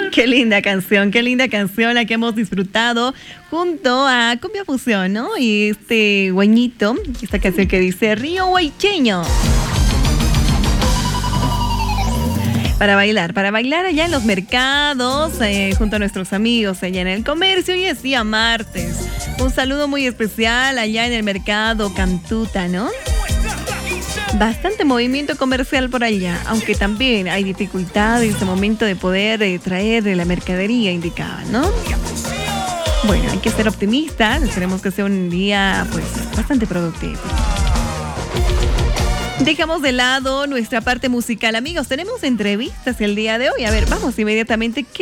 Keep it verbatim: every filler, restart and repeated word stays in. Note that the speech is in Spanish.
Qué linda canción, qué linda canción la que hemos disfrutado junto a Cumbia Fusión, ¿no? Y este guañito, esta canción que dice Río Huaycheño. Para bailar, para bailar allá en los mercados, eh, junto a nuestros amigos allá en el comercio. Hoy es día martes. Un saludo muy especial allá en el mercado Cantuta, ¿no? Bastante movimiento comercial por allá, aunque también hay dificultad en este momento de poder eh, traer la mercadería indicada, ¿no? Bueno, hay que ser optimistas, esperemos que sea un día pues bastante productivo. Dejamos de lado nuestra parte musical, amigos, tenemos entrevistas el día de hoy. A ver, vamos inmediatamente. ¿Qué